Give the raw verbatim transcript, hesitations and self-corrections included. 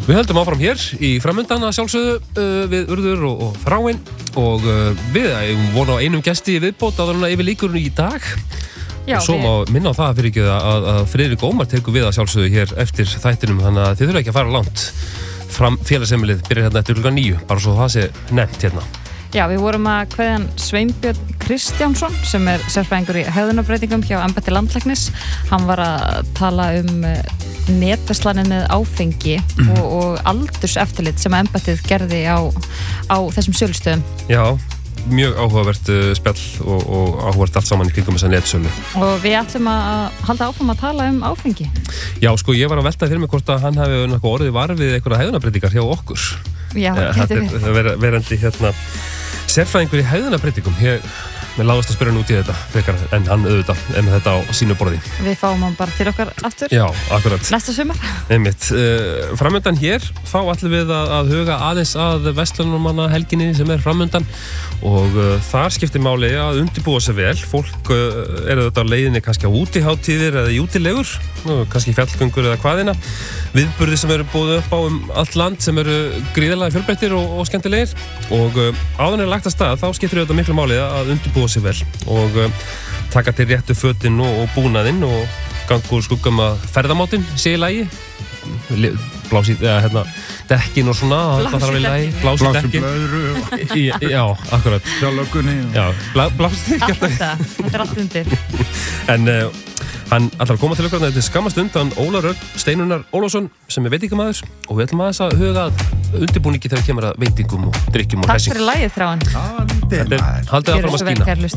Við höldum áfram hér í framundan að sjálfsögðu uh, við Urður og, og Þráin og uh, við vorum á einum gesti viðbót áður en yfir líkurinn í dag. Já, og svo við... má minna á það fyrir ekki að, að Friðrik Ómar tekur við að sjálfsögðu hér eftir þættinum, þannig að þið þurfa ekki að fara langt. Fram félagsheimilið byrjar hérna eftir klukkan níu, bara svo það sé nefnt hérna. Já, við vorum að kveðja Sveinbjörn Kristjánsson sem er sérfræðingur í hegðunarbreytingum hjá embætti landlæknis. Hann var að tala um netverslanir með áfengi mm. og, og aldurseftirlit sem embættið gerði á, á þessum sölustöðum. Já, mjög áhugavert uh, spjall og, og áhugavert allt saman í kringum þessa netsölu. Og við ætlum að halda áfram að tala um áfengi. Já, sko, ég var að velta fyrir mig hvort að hann hafi orðið var við einhverja hegðunarbreytingar hjá okkur. Já, þetta er ver, verandi hérna sérfræðingur í hegðunarbreytingum. Ég með láðast að spyrja hann út í þetta frekar en hann auðvitað en þetta á sínu borði. Við fáum hann bara til okkar aftur. Já, akkurat. Næsta sumar. Einmitt. Uh, framöndan hér þá ætlum við að, að huga aðeins að verslunarmanna helginni sem er framöndan og uh, þar skiptir máli að undirbúa sig vel. Fólk uh, er þetta á leiðinni kannski á útiháttíðir eða í útilegur, uh, kannski fjallgöngur eða hvaðina. Viðburði sem eru búið upp á um allt land sem eru gríðarlega fjölbreyttir og, og skemmtilegir og uh, áður en lagt af stað þá skiptir þetta miklu máli að undirbúa sig vel og uh, taka til réttu fötin og, og búnaðinn og ganga úr skuggum að ferðamátinn sé í lagi, blási, eða hérna dekkin og svona, það þarf að vera í lagi, blási dekkin. Já, akkurat. Sjálflökunni. Já, blá, blási dekkin. Allt þetta, þetta er allt undir. En uh, hann ætlar að koma til okkar þetta er skammast undan Ólar Örn Steinunar Ólafsson sem er veitingamaður og við ætlum aðeins að huga undirbúningi þegar kemur að veitingum og drikkjum og Takk fyrir lagið, Þráin. Þetta er haldið áfram að skína.